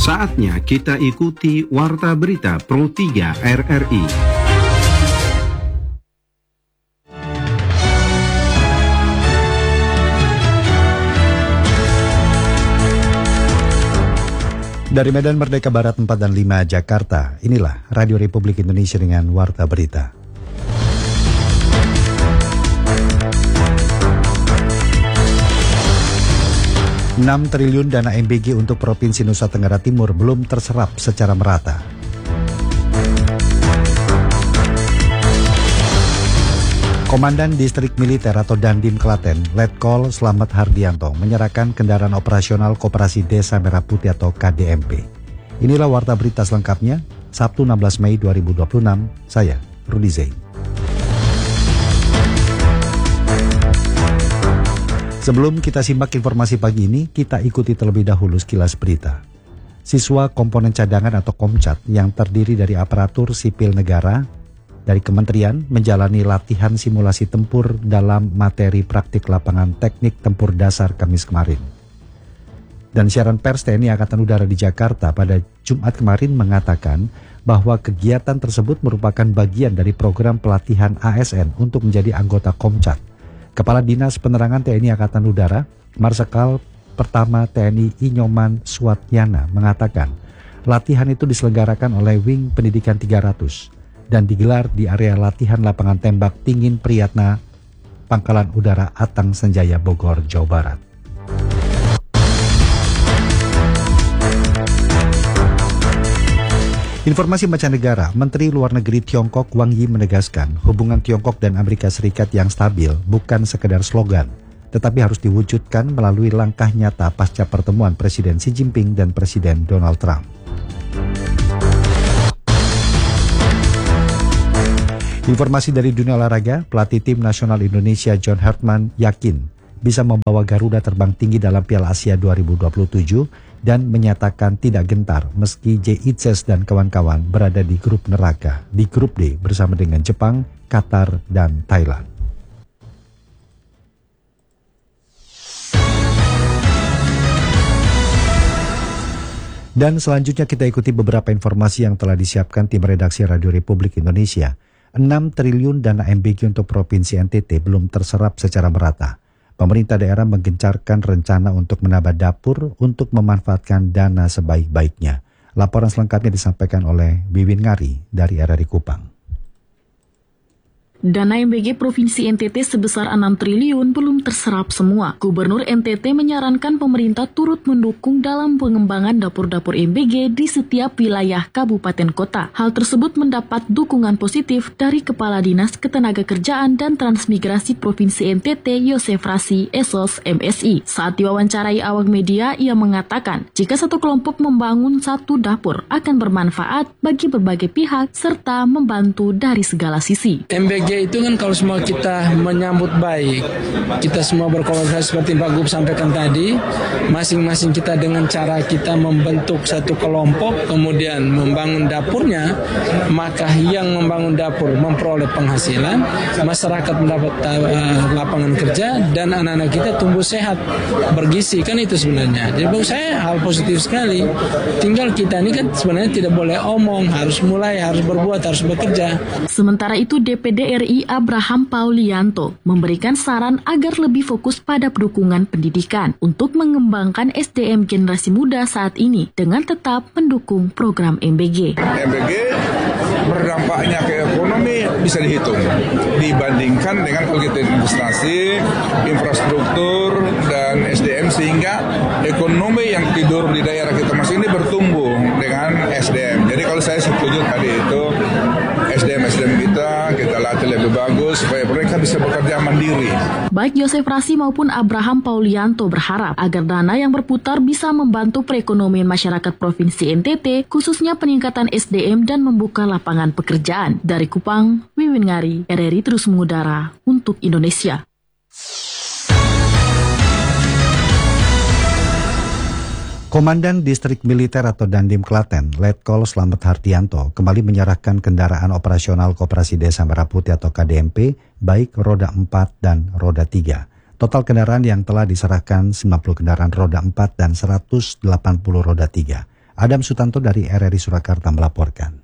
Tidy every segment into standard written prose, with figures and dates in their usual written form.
Saatnya kita ikuti Warta Berita Pro 3 RRI. Dari Medan Merdeka Barat 4 dan 5 Jakarta, inilah Radio Republik Indonesia dengan Warta Berita. Rp6 triliun dana MBG untuk Provinsi Nusa Tenggara Timur belum terserap secara merata. Komandan Distrik Militer atau Dandim Klaten, Letkol Slamet Hardianto, menyerahkan kendaraan operasional Koperasi Desa Merah Putih atau KDMP. Inilah Warta Berita selengkapnya, Sabtu 16 Mei 2026, saya Rudi Zain. Sebelum kita simak informasi pagi ini, kita ikuti terlebih dahulu sekilas berita. Siswa komponen cadangan atau Komcat yang terdiri dari aparatur sipil negara dari kementerian menjalani latihan simulasi tempur dalam materi praktik lapangan teknik tempur dasar Kamis kemarin. Dan siaran pers TNI Angkatan Udara di Jakarta pada Jumat kemarin mengatakan bahwa kegiatan tersebut merupakan bagian dari program pelatihan ASN untuk menjadi anggota Komcat. Kepala Dinas Penerangan TNI Angkatan Udara, Marsikal Pertama TNI Inyoman Suwatyana mengatakan latihan itu diselenggarakan oleh Wing Pendidikan 300 dan digelar di area latihan lapangan tembak Tingin Priyatna, Pangkalan Udara Atang Senjaya, Bogor, Jawa Barat. Informasi mancanegara, Menteri Luar Negeri Tiongkok Wang Yi menegaskan hubungan Tiongkok dan Amerika Serikat yang stabil bukan sekedar slogan, tetapi harus diwujudkan melalui langkah nyata pasca pertemuan Presiden Xi Jinping dan Presiden Donald Trump. Informasi dari dunia olahraga, pelatih tim nasional Indonesia John Hartman yakin bisa membawa Garuda terbang tinggi dalam Piala Asia 2027 dan menyatakan tidak gentar meski J-Itzes dan kawan-kawan berada di grup neraka, di grup D bersama dengan Jepang, Qatar, dan Thailand. Dan selanjutnya kita ikuti beberapa informasi yang telah disiapkan tim redaksi Radio Republik Indonesia. 6 triliun dana MBG untuk Provinsi NTT belum terserap secara merata. Pemerintah daerah menggencarkan rencana untuk menambah dapur untuk memanfaatkan dana sebaik-baiknya. Laporan selengkapnya disampaikan oleh Wiwin Ngari dari RRI Kupang. Dana MBG Provinsi NTT sebesar 6 triliun belum terserap semua. Gubernur NTT menyarankan pemerintah turut mendukung dalam pengembangan dapur-dapur MBG di setiap wilayah kabupaten kota. Hal tersebut mendapat dukungan positif dari Kepala Dinas Ketenagakerjaan dan Transmigrasi Provinsi NTT Yosef Rasi Esos MSI. Saat diwawancarai awak media, ia mengatakan jika satu kelompok membangun satu dapur akan bermanfaat bagi berbagai pihak serta membantu dari segala sisi. MBG itu kan kalau semua kita menyambut baik, kita semua berkolaborasi seperti Pak Gub sampaikan tadi, masing-masing kita dengan cara kita membentuk satu kelompok, kemudian membangun dapurnya, maka yang membangun dapur memperoleh penghasilan, masyarakat mendapat lapangan kerja, dan anak-anak kita tumbuh sehat, bergizi, kan itu sebenarnya. Jadi bagi saya hal positif sekali. Tinggal kita ini kan sebenarnya tidak boleh omong, harus mulai, harus berbuat, harus bekerja. Sementara itu DPD RI Abraham Paulianto memberikan saran agar lebih fokus pada dukungan pendidikan untuk mengembangkan SDM generasi muda saat ini dengan tetap mendukung program MBG. MBG berdampaknya ke ekonomi bisa dihitung dibandingkan dengan kalau kita investasi, infrastruktur, dan SDM sehingga ekonomi yang tidur di daerah kita masing ini bertumbuh dengan SDM. Jadi kalau saya setuju tadi itu SDM kita latih lebih bagus supaya mereka bisa bekerja mandiri. Baik Yosef Rasi maupun Abraham Paulianto berharap agar dana yang berputar bisa membantu perekonomian masyarakat Provinsi NTT, khususnya peningkatan SDM dan membuka lapangan pekerjaan. Dari Kupang, Wiwin Ngari, RRI terus mengudara untuk Indonesia. Komandan Distrik Militer atau Dandim Klaten, Letkol Slamet Hardianto, kembali menyerahkan kendaraan operasional Koperasi Desa Merah Putih atau KDMP, baik roda 4 dan roda 3. Total kendaraan yang telah diserahkan 90 kendaraan roda 4 dan 180 roda 3. Adam Sutanto dari RRI Surakarta melaporkan.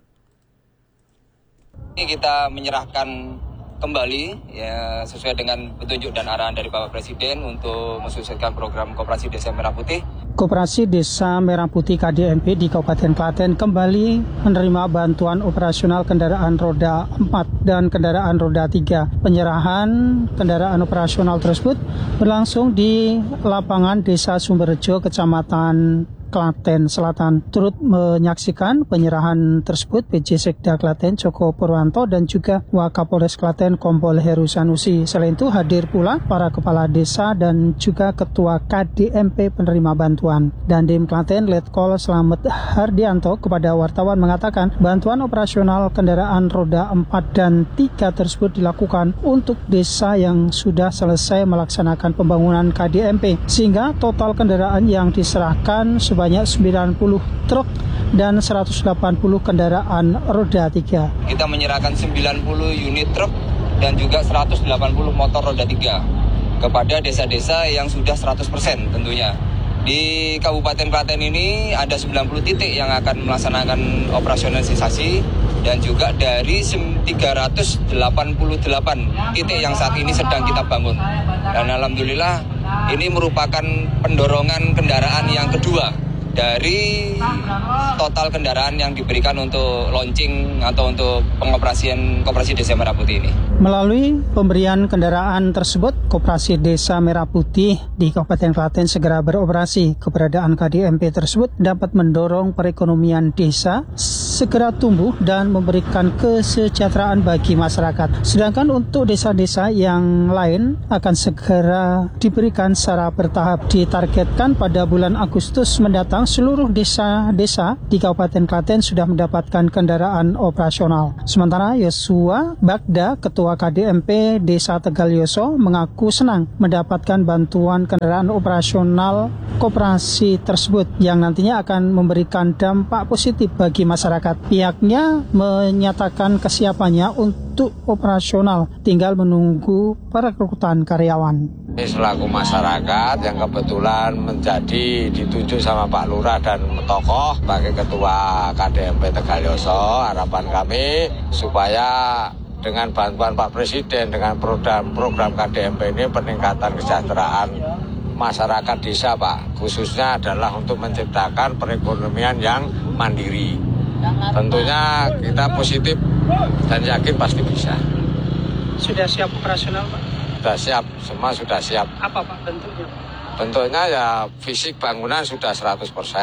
Kita menyerahkan kembali ya sesuai dengan petunjuk dan arahan dari Bapak Presiden untuk mensukseskan program Koperasi Desa Merah Putih. Koperasi Desa Merah Putih KDMP di Kabupaten Klaten kembali menerima bantuan operasional kendaraan roda 4 dan kendaraan roda 3. Penyerahan kendaraan operasional tersebut berlangsung di lapangan Desa Sumberjo, Kecamatan Klaten Selatan. Turut menyaksikan penyerahan tersebut PJ Sekda Klaten Joko Purwanto dan juga Wakapolres Klaten Kompol Heru Sanusi. Selain itu hadir pula para kepala desa dan juga ketua KDMP penerima bantuan. Dandim Klaten Letkol Slamet Hardianto kepada wartawan mengatakan bantuan operasional kendaraan roda 4 dan 3 tersebut dilakukan untuk desa yang sudah selesai melaksanakan pembangunan KDMP sehingga total kendaraan yang diserahkan sebanyak 90 truk dan 180 kendaraan roda 3. Kita menyerahkan 90 unit truk dan juga 180 motor roda 3 kepada desa-desa yang sudah 100% tentunya. Di Kabupaten Klaten ini ada 90 titik yang akan melaksanakan operasionalisasi dan juga dari 388 titik yang saat ini sedang kita bangun. Dan alhamdulillah ini merupakan pendorongan kendaraan yang kedua dari total kendaraan yang diberikan untuk launching atau untuk pengoperasian Koperasi Desa Merah Putih ini. Melalui pemberian kendaraan tersebut, Koperasi Desa Merah Putih di Kabupaten Klaten segera beroperasi. Keberadaan KDMP tersebut dapat mendorong perekonomian desa segera tumbuh dan memberikan kesejahteraan bagi masyarakat. Sedangkan untuk desa-desa yang lain akan segera diberikan secara bertahap. Ditargetkan pada bulan Agustus mendatang seluruh desa-desa di Kabupaten Klaten sudah mendapatkan kendaraan operasional. Sementara Yosua Bagda, Ketua KDMP Desa Tegalyoso, mengaku senang mendapatkan bantuan kendaraan operasional koperasi tersebut yang nantinya akan memberikan dampak positif bagi masyarakat. Pihaknya menyatakan kesiapannya untuk operasional, tinggal menunggu perekrutan karyawan. Selaku masyarakat yang kebetulan menjadi ditunjuk sama Pak Lurah dan tokoh sebagai Ketua KDMP Tegalyoso, harapan kami supaya dengan bantuan Pak Presiden dengan program KDMP ini peningkatan kesejahteraan masyarakat desa Pak, khususnya adalah untuk menciptakan perekonomian yang mandiri. Tentunya kita positif dan yakin pasti bisa. Sudah siap operasional Pak? Sudah siap, semua sudah siap. Apa Pak bentuknya? Bentuknya ya fisik bangunan sudah 100%,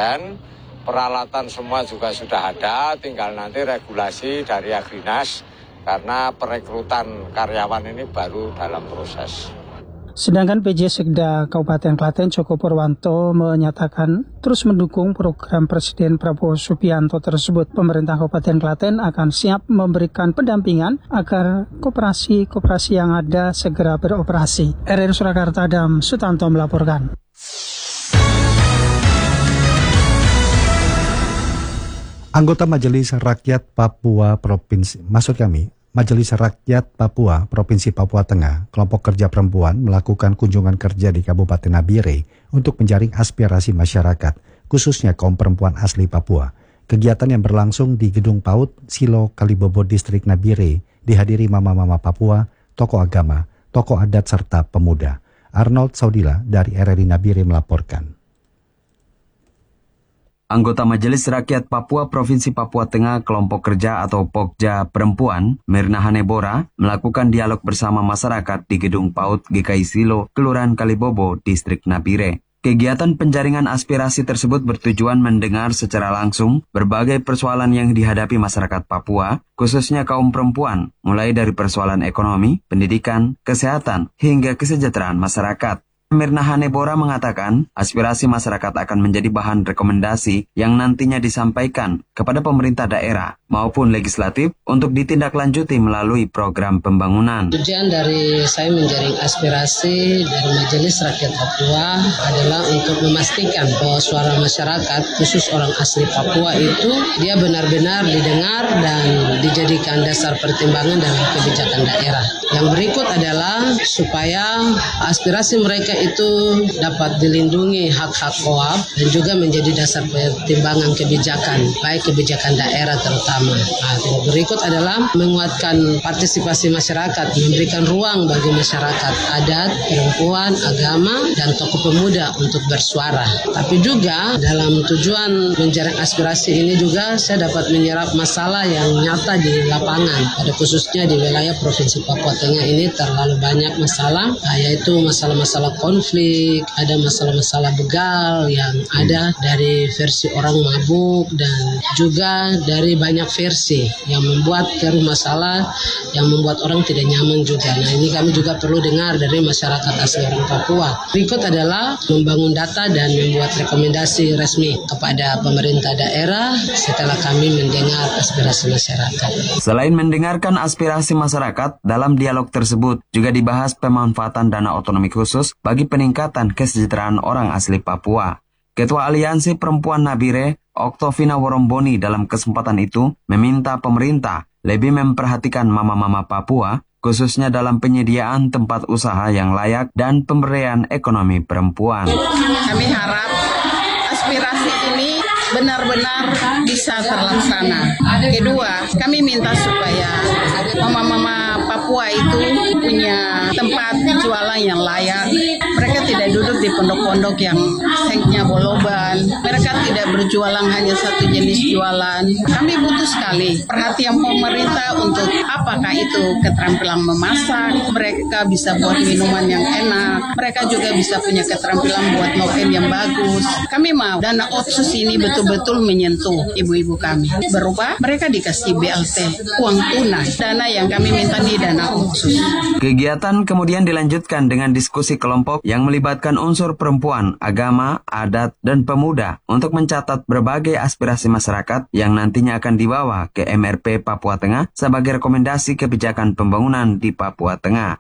peralatan semua juga sudah ada, tinggal nanti regulasi dari Agrinas karena perekrutan karyawan ini baru dalam proses. Sedangkan PJ Sekda Kabupaten Klaten Joko Purwanto menyatakan terus mendukung program Presiden Prabowo Subianto tersebut. Pemerintah Kabupaten Klaten akan siap memberikan pendampingan agar koperasi-koperasi yang ada segera beroperasi. RRI Surakarta, Adam Sutanto melaporkan. Anggota Majelis Rakyat Papua Majelis Rakyat Papua Provinsi Papua Tengah, kelompok kerja perempuan melakukan kunjungan kerja di Kabupaten Nabire untuk menjaring aspirasi masyarakat, khususnya kaum perempuan asli Papua. Kegiatan yang berlangsung di Gedung PAUD Silo Kalibobo Distrik Nabire dihadiri mama-mama Papua, tokoh agama, tokoh adat serta pemuda. Arnold Saudila dari RRI Nabire melaporkan. Anggota Majelis Rakyat Papua Provinsi Papua Tengah kelompok kerja atau Pokja Perempuan, Mirna Hanebora, melakukan dialog bersama masyarakat di Gedung PAUD GKI Silo, Kelurahan Kalibobo, Distrik Nabire. Kegiatan penjaringan aspirasi tersebut bertujuan mendengar secara langsung berbagai persoalan yang dihadapi masyarakat Papua, khususnya kaum perempuan, mulai dari persoalan ekonomi, pendidikan, kesehatan, hingga kesejahteraan masyarakat. Mirna Hanebora mengatakan aspirasi masyarakat akan menjadi bahan rekomendasi yang nantinya disampaikan kepada pemerintah daerah maupun legislatif untuk ditindaklanjuti melalui program pembangunan. Tujuan dari saya menjaring aspirasi dari Majelis Rakyat Papua adalah untuk memastikan bahwa suara masyarakat, khusus orang asli Papua itu dia benar-benar didengar dan dijadikan dasar pertimbangan dalam kebijakan daerah. Yang berikut adalah supaya aspirasi mereka itu dapat dilindungi hak-hak koab dan juga menjadi dasar pertimbangan kebijakan, baik kebijakan daerah terutama. Yang berikut adalah menguatkan partisipasi masyarakat, memberikan ruang bagi masyarakat adat, perempuan, agama, dan tokoh pemuda untuk bersuara. Tapi juga dalam tujuan menjaring aspirasi ini juga saya dapat menyerap masalah yang nyata di lapangan. Pada khususnya di wilayah Provinsi Papua Tengah ini terlalu banyak masalah, yaitu masalah-masalah konflik, ada masalah-masalah begal yang ada dari versi orang mabuk dan juga dari banyak versi yang membuat keruh masalah, yang membuat orang tidak nyaman juga. Nah, ini kami juga perlu dengar dari masyarakat asli orang Papua. Berikut adalah membangun data dan membuat rekomendasi resmi kepada pemerintah daerah setelah kami mendengar aspirasi masyarakat. Selain mendengarkan aspirasi masyarakat, dalam dialog tersebut juga dibahas pemanfaatan dana otonomi khusus bagi peningkatan kesejahteraan orang asli Papua. Ketua Aliansi Perempuan Nabire, Oktovina Woromboni, dalam kesempatan itu meminta pemerintah lebih memperhatikan mama-mama Papua, khususnya dalam penyediaan tempat usaha yang layak dan pemberdayaan ekonomi perempuan. Kami harap aspirasi ini benar-benar bisa terlaksana. Kedua, kami minta supaya mama-mama Papua itu punya tempat jualan yang layak. Mereka tidak duduk di pondok-pondok yang senknya boloban. Mereka tidak berjualan hanya satu jenis jualan. Kami butuh sekali perhatian pemerintah untuk apakah itu keterampilan memasak. Mereka bisa buat minuman yang enak. Mereka juga bisa punya keterampilan buat noken yang bagus. Kami mau dana otsus ini betul-betul menyentuh ibu-ibu kami. Berubah, mereka dikasih BLT, uang tunai. Dana yang kami minta di dana otsus. Kegiatan kemudian dilanjutkan dengan diskusi kelompok yang melibatkan unsur perempuan, agama, adat, dan pemuda untuk mencatat berbagai aspirasi masyarakat yang nantinya akan dibawa ke MRP Papua Tengah sebagai rekomendasi kebijakan pembangunan di Papua Tengah.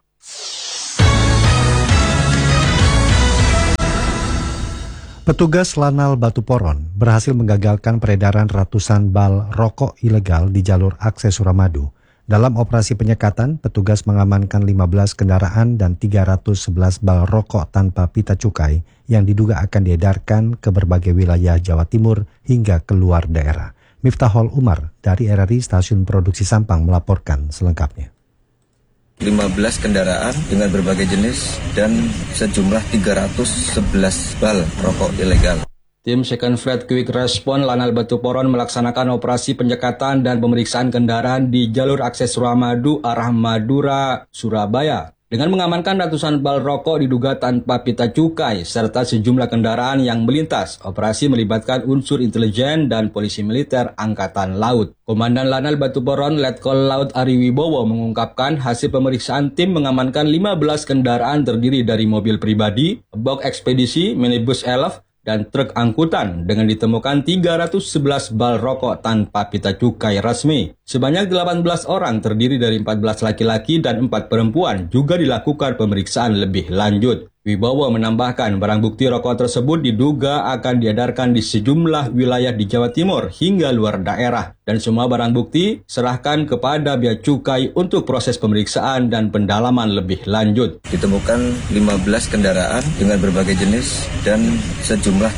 Petugas Lanal Batu Poron berhasil menggagalkan peredaran ratusan bal rokok ilegal di jalur akses Suramadu. Dalam operasi penyekatan, petugas mengamankan 15 kendaraan dan 311 bal rokok tanpa pita cukai yang diduga akan diedarkan ke berbagai wilayah Jawa Timur hingga keluar daerah. Miftahul Umar dari RRI Stasiun Produksi Sampang melaporkan selengkapnya. 15 kendaraan dengan berbagai jenis dan sejumlah 311 bal rokok ilegal. Tim Second Flight Quick Response Lanal Batu Poron melaksanakan operasi penyekatan dan pemeriksaan kendaraan di jalur akses Suramadu arah Madura, Surabaya. Dengan mengamankan ratusan bal rokok diduga tanpa pita cukai serta sejumlah kendaraan yang melintas, operasi melibatkan unsur intelijen dan polisi militer Angkatan Laut. Komandan Lanal Batu Poron Letkol Laut Ari Wibowo mengungkapkan hasil pemeriksaan tim mengamankan 15 kendaraan terdiri dari mobil pribadi, box ekspedisi, minibus elf, dan truk angkutan dengan ditemukan 311 bal rokok tanpa pita cukai resmi. Sebanyak 18 orang terdiri dari 14 laki-laki dan 4 perempuan juga dilakukan pemeriksaan lebih lanjut. Wibowo menambahkan barang bukti rokok tersebut diduga akan diedarkan di sejumlah wilayah di Jawa Timur hingga luar daerah. Dan semua barang bukti serahkan kepada Bea Cukai untuk proses pemeriksaan dan pendalaman lebih lanjut. Ditemukan 15 kendaraan dengan berbagai jenis dan sejumlah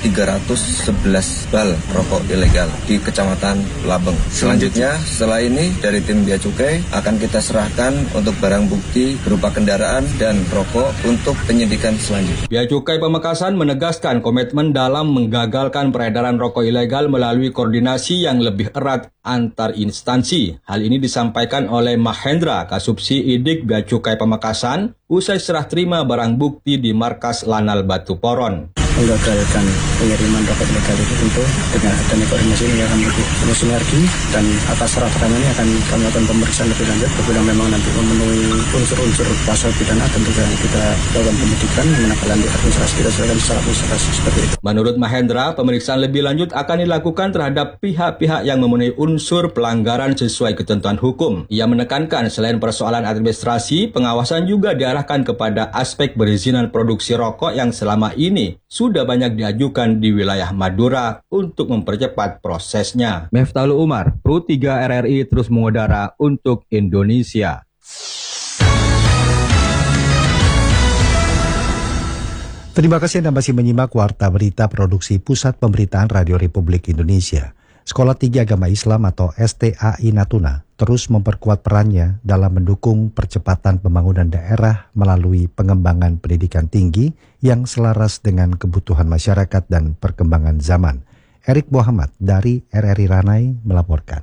311 bal rokok ilegal di Kecamatan Labeng. Selanjutnya, setelah ini dari tim Bea Cukai akan kita serahkan untuk barang bukti berupa kendaraan dan rokok untuk penyidikan selanjutnya. Bea Cukai Pamekasan menegaskan komitmen dalam menggagalkan peredaran rokok ilegal melalui koordinasi yang lebih erat antar instansi. Hal ini disampaikan oleh Mahendra, Kasubsi Idik Bea Cukai Pamekasan, usai serah terima barang bukti di markas Lanal Batu Poron. Menggagalkan pengiriman rokok ilegal itu tentu dengan adanya koordinasi ini akan lebih sinergi, dan atas serah-terima ini akan kami lakukan pemeriksaan lebih lanjut. Apabila memang nanti memenuhi unsur-unsur pasal pidana, tentu kita lakukan penyidikan menindaklanjuti administrasi kita sesuai secara administrasi seperti itu. Menurut Mahendra, pemeriksaan lebih lanjut akan dilakukan terhadap pihak-pihak yang memenuhi unsur pelanggaran sesuai ketentuan hukum. Ia menekankan selain persoalan administrasi, pengawasan juga diarahkan kepada aspek perizinan produksi rokok yang selama ini sudah banyak diajukan di wilayah Madura untuk mempercepat prosesnya. Miftahul Umar, Pro 3 RRI terus mengudara untuk Indonesia. Terima kasih Anda masih menyimak Warta Berita Produksi Pusat Pemberitaan Radio Republik Indonesia. Sekolah Tinggi Agama Islam atau STAI Natuna terus memperkuat perannya dalam mendukung percepatan pembangunan daerah melalui pengembangan pendidikan tinggi yang selaras dengan kebutuhan masyarakat dan perkembangan zaman. Erik Muhammad dari RRI Ranai melaporkan.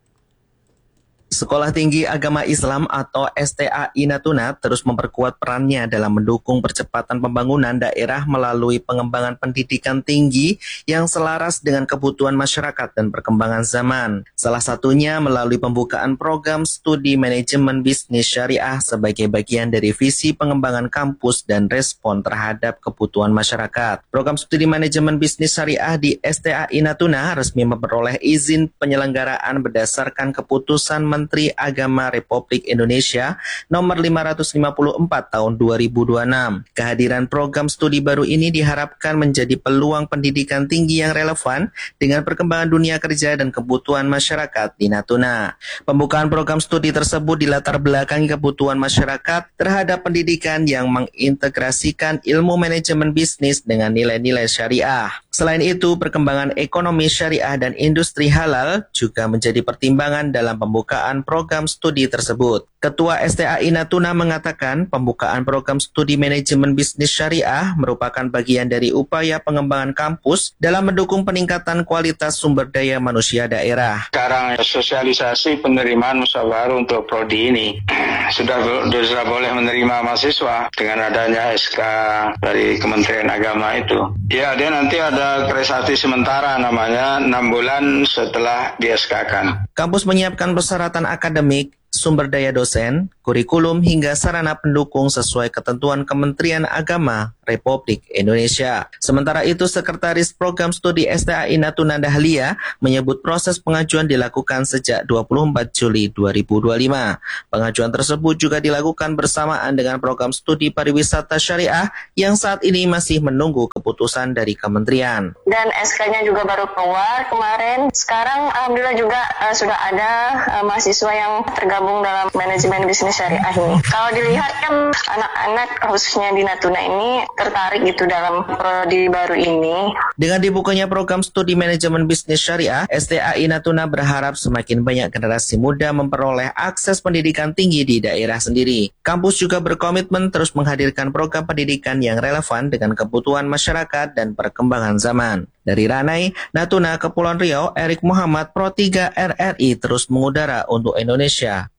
Sekolah Tinggi Agama Islam atau STAI Natuna terus memperkuat perannya dalam mendukung percepatan pembangunan daerah melalui pengembangan pendidikan tinggi yang selaras dengan kebutuhan masyarakat dan perkembangan zaman. Salah satunya melalui pembukaan program studi manajemen bisnis syariah sebagai bagian dari visi pengembangan kampus dan respon terhadap kebutuhan masyarakat. Program studi manajemen bisnis syariah di STAI Natuna resmi memperoleh izin penyelenggaraan berdasarkan keputusan Menteri Agama Republik Indonesia nomor 554 tahun 2026. Kehadiran program studi baru ini diharapkan menjadi peluang pendidikan tinggi yang relevan dengan perkembangan dunia kerja dan kebutuhan masyarakat di Natuna. Pembukaan program studi tersebut dilatar belakangi kebutuhan masyarakat terhadap pendidikan yang mengintegrasikan ilmu manajemen bisnis dengan nilai-nilai syariah. Selain itu, perkembangan ekonomi syariah dan industri halal juga menjadi pertimbangan dalam pembukaan program studi tersebut. Ketua STAI Natuna mengatakan pembukaan program studi manajemen bisnis syariah merupakan bagian dari upaya pengembangan kampus dalam mendukung peningkatan kualitas sumber daya manusia daerah. Sekarang sosialisasi penerimaan musyawarah untuk prodi ini sudah boleh menerima mahasiswa dengan adanya SK dari Kementerian Agama itu. Ya, dia nanti ada kreasi sementara namanya 6 bulan setelah di SK-kan. Kampus menyiapkan persyaratan akademik, sumber daya dosen, kurikulum hingga sarana pendukung sesuai ketentuan Kementerian Agama Republik Indonesia. Sementara itu, Sekretaris Program Studi STAI Natuna Dahlia menyebut proses pengajuan dilakukan sejak 24 Juli 2025. Pengajuan tersebut juga dilakukan bersamaan dengan program studi pariwisata syariah yang saat ini masih menunggu keputusan dari kementerian. Dan SK-nya juga baru keluar kemarin. Sekarang alhamdulillah juga sudah ada mahasiswa yang tergabung dalam manajemen bisnis syariah ini. Kalau dilihat kan anak-anak khususnya di Natuna ini tertarik gitu dalam prodi baru ini. Dengan dibukanya program studi manajemen bisnis syariah, STAI Natuna berharap semakin banyak generasi muda memperoleh akses pendidikan tinggi di daerah sendiri. Kampus juga berkomitmen terus menghadirkan program pendidikan yang relevan dengan kebutuhan masyarakat dan perkembangan zaman. Dari Ranai, Natuna, Kepulauan Riau, Erik Muhammad, Pro 3 RRI terus mengudara untuk Indonesia.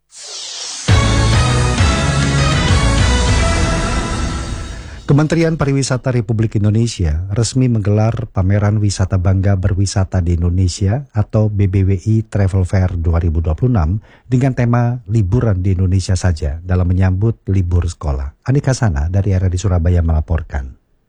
Kementerian Pariwisata Republik Indonesia resmi menggelar Pameran Wisata Bangga Berwisata di Indonesia atau BBWI Travel Fair 2026 dengan tema Liburan di Indonesia saja dalam menyambut libur sekolah. Anika Sana dari RRI Surabaya melaporkan.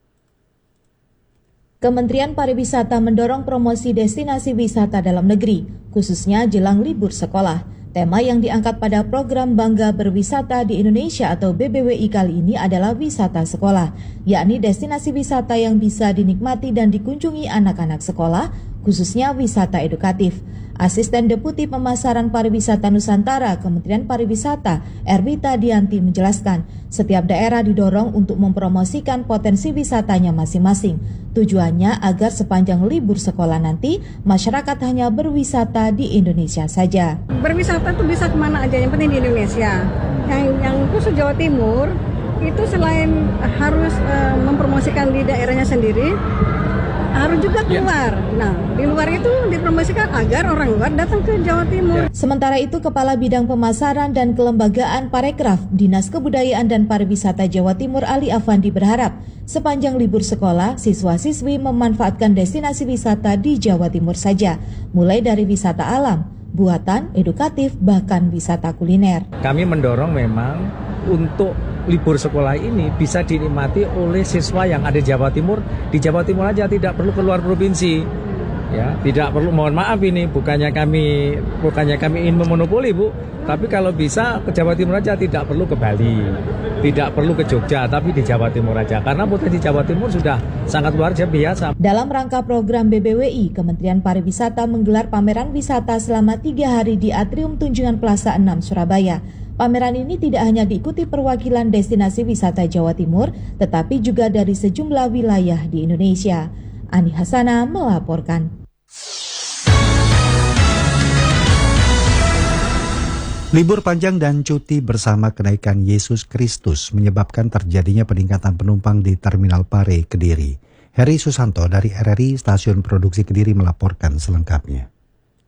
Kementerian Pariwisata mendorong promosi destinasi wisata dalam negeri, khususnya jelang libur sekolah. Tema yang diangkat pada program Bangga Berwisata di Indonesia atau BBWI kali ini adalah wisata sekolah, yakni destinasi wisata yang bisa dinikmati dan dikunjungi anak-anak sekolah, khususnya wisata edukatif. Asisten Deputi Pemasaran Pariwisata Nusantara Kementerian Pariwisata, Erwita Dianti menjelaskan, setiap daerah didorong untuk mempromosikan potensi wisatanya masing-masing. Tujuannya agar sepanjang libur sekolah nanti, masyarakat hanya berwisata di Indonesia saja. Berwisata itu bisa kemana aja, yang penting di Indonesia. Yang khusus Jawa Timur, itu selain harus mempromosikan di daerahnya sendiri, harus juga keluar. Nah, di luar itu dipromosikan agar orang luar datang ke Jawa Timur. Sementara itu, Kepala Bidang Pemasaran dan Kelembagaan Parekraf Dinas Kebudayaan dan Pariwisata Jawa Timur Ali Afandi berharap sepanjang libur sekolah, siswa-siswi memanfaatkan destinasi wisata di Jawa Timur saja, mulai dari wisata alam, buatan, edukatif, bahkan wisata kuliner. Kami mendorong memang untuk libur sekolah ini bisa dinikmati oleh siswa yang ada di Jawa Timur. Di Jawa Timur aja, tidak perlu keluar provinsi. Ya, tidak perlu, mohon maaf ini bukannya kami ingin memonopoli, Bu, tapi kalau bisa ke Jawa Timur aja, tidak perlu ke Bali, tidak perlu ke Jogja, tapi di Jawa Timur aja, karena potensi Jawa Timur sudah sangat luar biasa. Dalam rangka program BBWI, Kementerian Pariwisata menggelar pameran wisata selama 3 hari di Atrium Tunjungan Plaza 6 Surabaya. Pameran ini tidak hanya diikuti perwakilan destinasi wisata Jawa Timur, tetapi juga dari sejumlah wilayah di Indonesia. Ani Hasana melaporkan. Libur panjang dan cuti bersama kenaikan Yesus Kristus menyebabkan terjadinya peningkatan penumpang di Terminal Pare, Kediri. Heri Susanto dari RRI Stasiun Produksi Kediri melaporkan selengkapnya.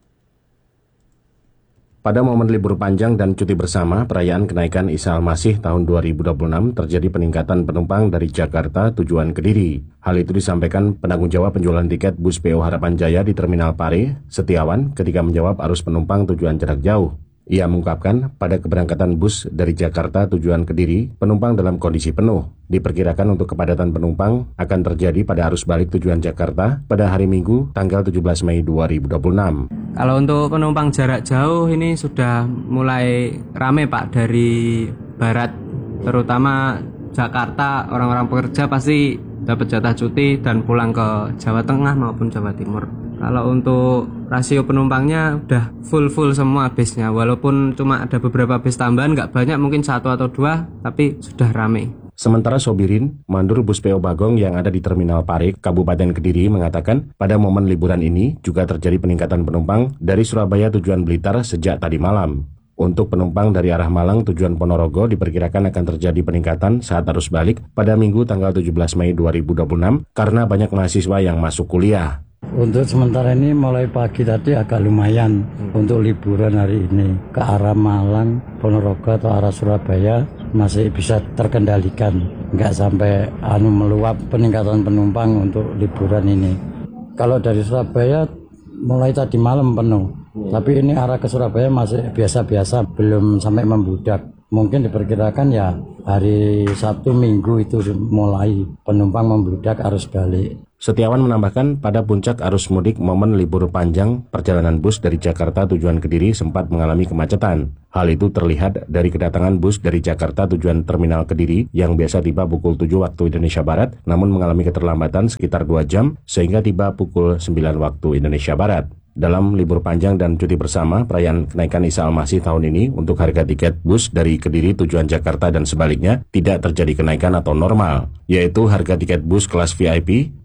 Pada momen libur panjang dan cuti bersama, perayaan kenaikan Isa Al-Masih tahun 2026 terjadi peningkatan penumpang dari Jakarta tujuan Kediri. Hal itu disampaikan penanggung jawab penjualan tiket bus PO Harapan Jaya di Terminal Pare, Setiawan, ketika menjawab arus penumpang tujuan jarak jauh. Ia mengungkapkan pada keberangkatan bus dari Jakarta tujuan Kediri, penumpang dalam kondisi penuh. Diperkirakan untuk kepadatan penumpang akan terjadi pada arus balik tujuan Jakarta pada hari Minggu tanggal 17 Mei 2026. Kalau untuk penumpang jarak jauh ini sudah mulai ramai Pak dari barat, terutama Jakarta, orang-orang pekerja pasti dapat jatah cuti dan pulang ke Jawa Tengah maupun Jawa Timur. Kalau untuk rasio penumpangnya udah full semua bisnya, walaupun cuma ada beberapa bis tambahan, nggak banyak, mungkin 1 atau 2, tapi sudah ramai. Sementara Sobirin, mandur bus PO Bagong yang ada di Terminal Pare, Kabupaten Kediri mengatakan pada momen liburan ini juga terjadi peningkatan penumpang dari Surabaya tujuan Blitar sejak tadi malam. Untuk penumpang dari arah Malang tujuan Ponorogo diperkirakan akan terjadi peningkatan saat arus balik pada Minggu tanggal 17 Mei 2026 karena banyak mahasiswa yang masuk kuliah. Untuk sementara ini mulai pagi tadi agak lumayan untuk liburan hari ini. Ke arah Malang, Ponorogo atau arah Surabaya masih bisa terkendalikan. Nggak sampai meluap peningkatan penumpang untuk liburan ini. Kalau dari Surabaya mulai tadi malam penuh. Tapi ini arah ke Surabaya masih biasa-biasa, belum sampai membludak. Mungkin diperkirakan ya hari Sabtu Minggu itu mulai penumpang membludak arus balik. Setiawan menambahkan pada puncak arus mudik momen libur panjang, perjalanan bus dari Jakarta tujuan Kediri sempat mengalami kemacetan. Hal itu terlihat dari kedatangan bus dari Jakarta tujuan Terminal Kediri yang biasa tiba pukul 7 waktu Indonesia Barat, namun mengalami keterlambatan sekitar 2 jam sehingga tiba pukul 9 waktu Indonesia Barat. Dalam libur panjang dan cuti bersama, perayaan kenaikan Isa Al-Masih tahun ini untuk harga tiket bus dari Kediri tujuan Jakarta dan sebaliknya tidak terjadi kenaikan atau normal, yaitu harga tiket bus kelas VIP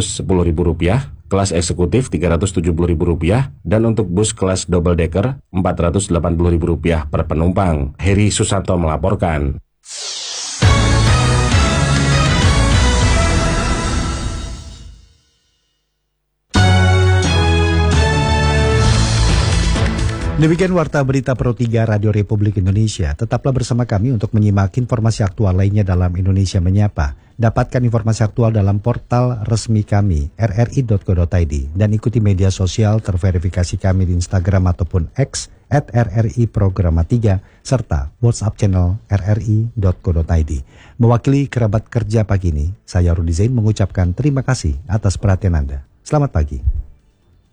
Rp310.000, kelas eksekutif Rp370.000, dan untuk bus kelas double decker Rp480.000 per penumpang. Heri Susanto melaporkan. Demikian Warta Berita Pro 3 Radio Republik Indonesia. Tetaplah bersama kami untuk menyimak informasi aktual lainnya dalam Indonesia Menyapa. Dapatkan informasi aktual dalam portal resmi kami, rri.co.id. Dan ikuti media sosial terverifikasi kami di Instagram ataupun X @RRI_Programa3 serta WhatsApp channel rri.co.id. Mewakili kerabat kerja pagi ini, saya Rudi Zain mengucapkan terima kasih atas perhatian Anda. Selamat pagi.